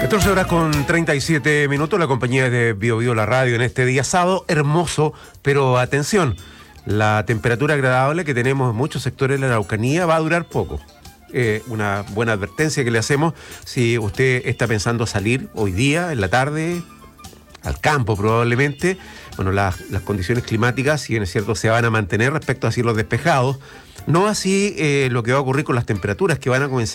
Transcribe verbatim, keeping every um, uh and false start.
catorce horas con treinta y siete minutos, la compañía de Bio Bio La Radio en este día sábado, hermoso, pero atención, la temperatura agradable que tenemos en muchos sectores de la Araucanía va a durar poco. Eh, una buena advertencia que le hacemos si usted está pensando salir hoy día, en la tarde, al campo probablemente. Bueno, las, las condiciones climáticas, si bien es cierto, se van a mantener respecto a cielos despejados. No así eh, lo que va a ocurrir con las temperaturas que van a comenzar